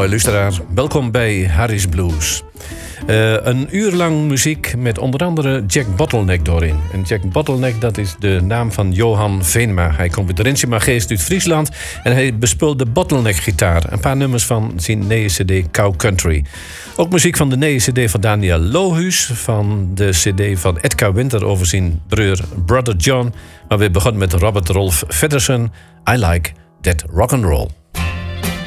Mooi luisteraar, welkom bij Harry's Blues. Een uur lang muziek met onder andere Jack Bottleneck doorin. En Jack Bottleneck, dat is de naam van Johan Veenma. Hij komt uit Rensje-Margeest uit Friesland en hij bespeelt de Bottleneck-gitaar. Een paar nummers van zijn nieuwe cd Cow Country. Ook muziek van de nieuwe cd van Daniel Lohuus, van de cd van Edgar Winter over zijn broer Brother John. Maar we begonnen met Robert Rolf Feddersen, I Like That Rock'n'Roll.